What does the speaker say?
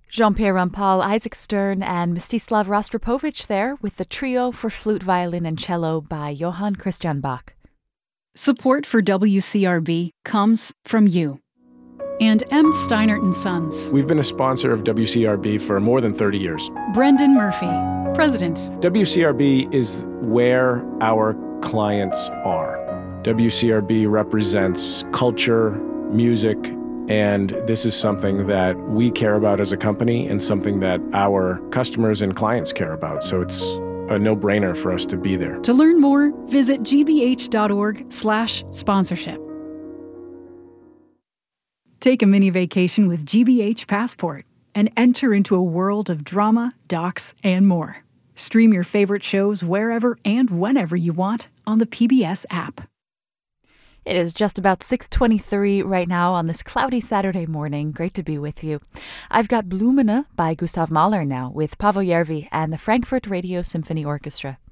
Jean-Pierre Rampal, Isaac Stern, and Mstislav Rostropovich there with the trio for flute, violin, and cello by Johann Christian Bach. Support for WCRB comes from you and M. Steinert & Sons. We've been a sponsor of WCRB for more than 30 years. Brendan Murphy, President. WCRB is where our clients are. WCRB represents culture, music, and this is something that we care about as a company and something that our customers and clients care about. So it's a no-brainer for us to be there. To learn more, visit gbh.org/sponsorship. Take a mini vacation with GBH Passport and enter into a world of drama, docs, and more. Stream your favorite shows wherever and whenever you want on the PBS app. It is just about 6:23 right now on this cloudy Saturday morning. Great to be with you. I've got Blumene by Gustav Mahler now with Paavo Järvi and the Frankfurt Radio Symphony Orchestra.